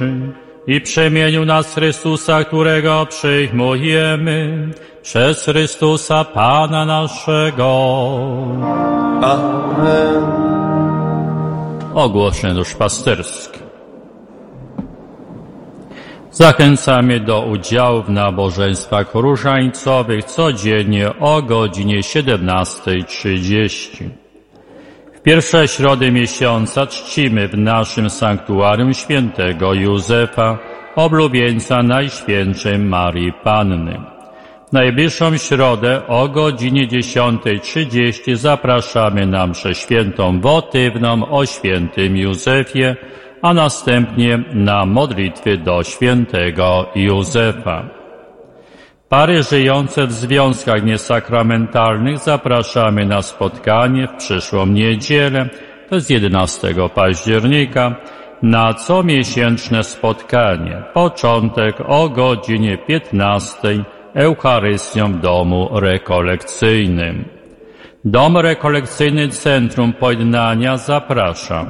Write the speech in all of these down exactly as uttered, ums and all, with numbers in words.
i przemienił nas Chrystusa, którego przyjmujemy przez Chrystusa Pana naszego. Amen. Ogłoszenie duszpasterskie. Zachęcamy do udziału w nabożeństwach różańcowych codziennie o godzinie siedemnastej trzydzieści. W pierwsze środy miesiąca czcimy w naszym sanktuarium świętego Józefa, oblubieńca Najświętszej Marii Panny. W najbliższą środę o godzinie dziesiątej trzydzieści zapraszamy na mszę świętą wotywną o świętym Józefie, a następnie na modlitwy do świętego Józefa. Pary żyjące w związkach niesakramentalnych zapraszamy na spotkanie w przyszłą niedzielę, to jest jedenastego października, na comiesięczne spotkanie. Początek o godzinie piętnastej, Eucharystią w domu rekolekcyjnym. Dom rekolekcyjny Centrum Pojednania zapraszam.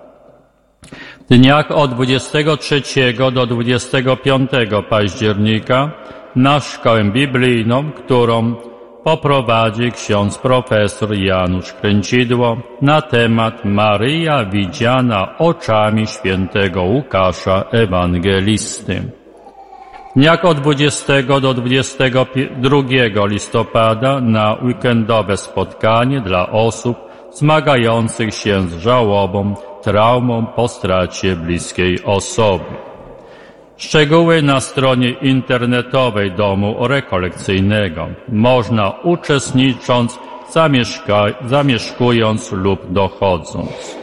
W dniach od dwudziestego trzeciego do dwudziestego piątego października na szkołę biblijną, którą poprowadzi ksiądz profesor Janusz Kręcidło na temat Maryja widziana oczami świętego Łukasza Ewangelisty. W dniach od dwudziestego do dwudziestego drugiego listopada na weekendowe spotkanie dla osób zmagających się z żałobą, traumą po stracie bliskiej osoby. Szczegóły na stronie internetowej Domu Rekolekcyjnego. Można uczestnicząc, zamieszka, zamieszkując lub dochodząc.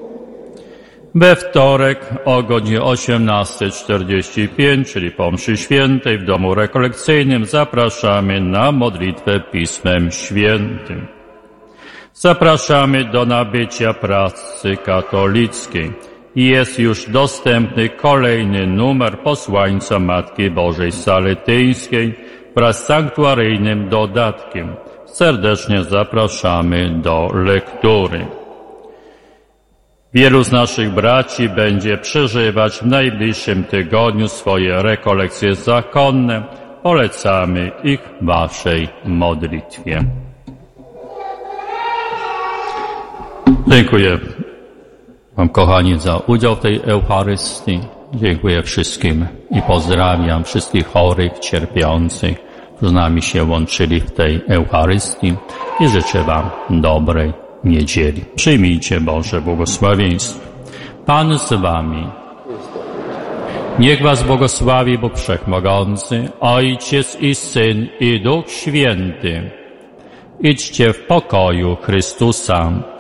We wtorek o godzinie osiemnastej czterdzieści pięć, czyli po mszy świętej w Domu Rekolekcyjnym, zapraszamy na modlitwę Pismem Świętym. Zapraszamy do nabycia pracy katolickiej. Jest już dostępny kolejny numer Posłańca Matki Bożej Saletyńskiej wraz z sanktuaryjnym dodatkiem. Serdecznie zapraszamy do lektury. Wielu z naszych braci będzie przeżywać w najbliższym tygodniu swoje rekolekcje zakonne. Polecamy ich waszej modlitwie. Dziękuję wam, kochani, za udział w tej Eucharystii. Dziękuję wszystkim i pozdrawiam wszystkich chorych, cierpiących, którzy z nami się łączyli w tej Eucharystii i życzę wam dobrej niedzieli. Przyjmijcie Boże błogosławieństwo. Pan z wami. Niech was błogosławi Bóg Wszechmogący, Ojciec i Syn i Duch Święty. Idźcie w pokoju Chrystusa.